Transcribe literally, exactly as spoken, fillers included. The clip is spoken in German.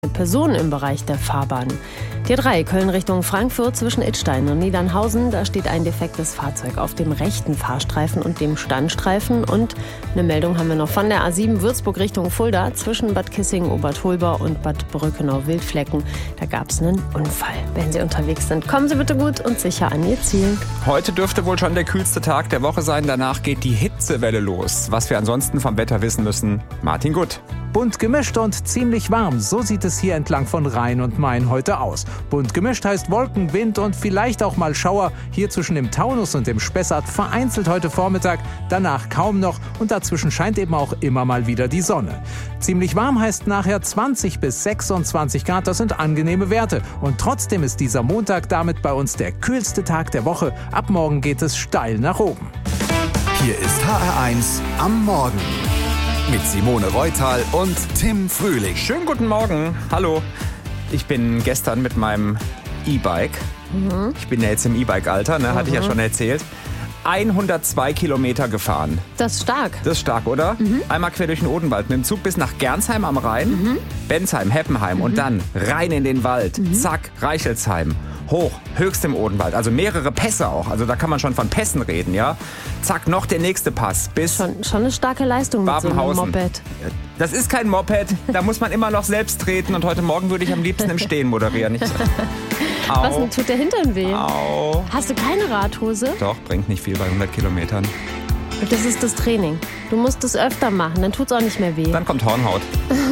Personen im Bereich der Fahrbahn. T drei Köln Richtung Frankfurt zwischen Idstein und Niedernhausen. Da steht ein defektes Fahrzeug auf dem rechten Fahrstreifen und dem Standstreifen. Und eine Meldung haben wir noch von der A sieben Würzburg Richtung Fulda zwischen Bad Kissingen, Obertholbau und Bad Brückenau-Wildflecken. Da gab es einen Unfall. Wenn Sie unterwegs sind, kommen Sie bitte gut und sicher an Ihr Ziel. Heute dürfte wohl schon der kühlste Tag der Woche sein. Danach geht die Hitzewelle los. Was wir ansonsten vom Wetter wissen müssen, Martin Gutt. Bunt gemischt und ziemlich warm. So sieht es hier entlang von Rhein und Main heute aus. Bunt gemischt heißt Wolken, Wind und vielleicht auch mal Schauer. Hier zwischen dem Taunus und dem Spessart vereinzelt heute Vormittag, danach kaum noch und dazwischen scheint eben auch immer mal wieder die Sonne. Ziemlich warm heißt nachher zwanzig bis sechsundzwanzig Grad, das sind angenehme Werte. Und trotzdem ist dieser Montag damit bei uns der kühlste Tag der Woche. Ab morgen geht es steil nach oben. Hier ist H R eins am Morgen. Mit Simone Reutal und Tim Frühling. Schönen guten Morgen. Hallo. Ich bin gestern mit meinem E-Bike, mhm. ich bin ja jetzt im E-Bike-Alter, ne, mhm. hatte ich ja schon erzählt, hundertzwei Kilometer gefahren. Das ist stark. Das ist stark, oder? Mhm. Einmal quer durch den Odenwald mit dem Zug bis nach Gernsheim am Rhein, mhm. Bensheim, Heppenheim mhm. und dann rein in den Wald. Mhm. Zack, Reichelsheim. Hoch, höchst im Odenwald, also mehrere Pässe auch, also da kann man schon von Pässen reden, ja. Zack, noch der nächste Pass bis Schon, schon eine starke Leistung mit so einem Moped. Das ist kein Moped, da muss man immer noch selbst treten und heute Morgen würde ich am liebsten im Stehen moderieren. Ich, Was denn, tut der Hintern weh? Au. Hast du keine Radhose? Doch, bringt nicht viel bei hundert Kilometern. Das ist das Training. Du musst es öfter machen, dann tut's auch nicht mehr weh. Dann kommt Hornhaut.